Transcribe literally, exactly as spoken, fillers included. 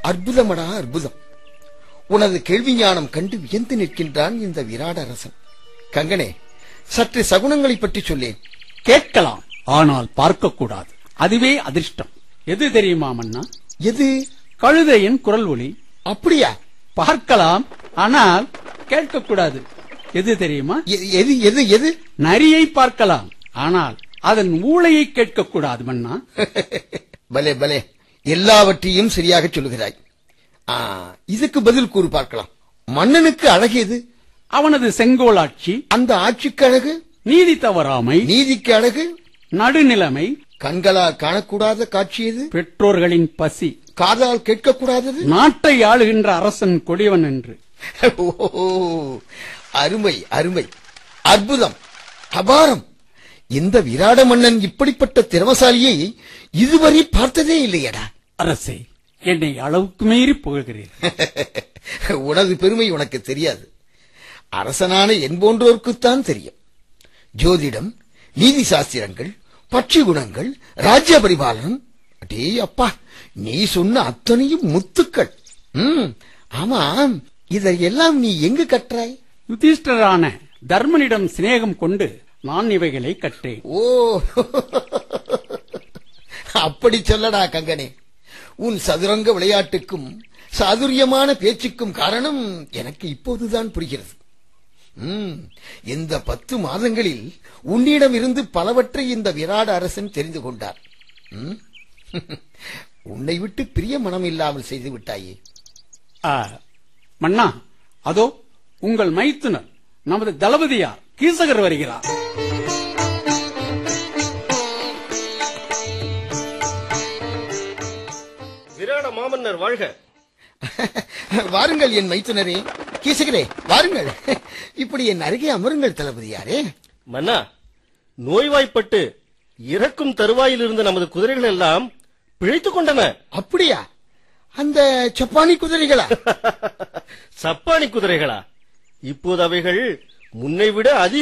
அற்புதமடா அற்புதம். உனது கேள்வி ஞானம் கண்டு வியந்து நிற்கின்றான் இந்த விராட அரசன். கங்கனே, சற்று சகுனங்களை பற்றி சொல்லேன். கேட்கலாம், ஆனால் பார்க்க கூடாது. அதுவே அதிர்ஷ்டம். எது தெரியுமா மன்னா? எது? கழுதையின் குரல் ஒலி. அப்படியா? பார்க்கலாம், ஆனால் கேட்கக்கூடாது. எது தெரியுமா? எது எது எது? நரியை பார்க்கலாம், ஆனால் அதன் ஊளையை கேட்கக்கூடாது மன்னா. பலே பலே, எல்லாவற்றையும் சரியாக சொல்லுகிறாய். இதுக்கு பதில் கூறு பார்க்கலாம். மன்னனுக்கு அழகு எது? அவனது செங்கோல் ஆட்சி. அந்த ஆட்சிக்கு அழகு நீதி தவறாமை. நீதிக்கு அழகு நடுநிலைமை. கண்களால் காணக்கூடாத காட்சி எது? பெற்றோர்களின் பசி. காதால் கேட்கக்கூடாதது நாட்டை ஆளுகின்ற அரசன் கொடியவன் என்று. அருமை அருமை, அற்புதம், அபாரம். இந்த விராட மன்னன் இப்படிப்பட்ட திறமசாலியை இதுவரை பார்த்ததே இல்லையடா. அரசே, என்னை அளவுக்கு மீறி புகழ்கிறீர். உனது பெருமை உனக்கு தெரியாது. அரசனான என் போன்றோருக்குத்தான் தெரியும். ஜோதிடம், நீதி சாஸ்திரங்கள், பட்சி குணங்கள், ராஜ்ய பரிபாலனம். அடே அப்பா, நீ சொன்ன அத்தனையும் முத்துக்கள். ஆமாம், இதையெல்லாம் நீ எங்கு கற்றாய்? யுதிஷ்டரான தர்மனிடம் சிநேகம் கொண்டு நான் இவைகளை கற்றேன். ஓ, அப்படி சொல்லடா கங்கனே. உன் சதுரங்க விளையாட்டுக்கும் சாதுரியமான பேச்சுக்கும் காரணம் எனக்கு இப்போதுதான் புரிகிறது. இந்த பத்து மாதங்களில் உன்னிடம் இருந்து பலவற்றை இந்த விராட அரசன் தெரிந்து கொண்டார். உன்னை விட்டு பிரிய மனம் இல்லாமல் செய்து விட்டாயே. மன்னா, அதோ உங்கள் மைத்துனர் நமது தளபதியார் கீசகர் வருகிறார். விராட மாமன்னர் வாழ்க. வாருங்கள் என் மைத்துனரே. கீசகரே, வாருங்கள். இப்படி என் அருகே அமருங்கள் தளபதியாரே. மன்னா, நோய்வாய்ப்பட்டு இறக்கும் தருவாயில் இருந்த நமது குதிரைகள் எல்லாம் பிழைத்துக் கொண்டன. அப்படியா? அந்த சப்பானி குதிரைகளா? சப்பானி குதிரைகளா? இப்போது அவைகள் முன்னை விட அதிக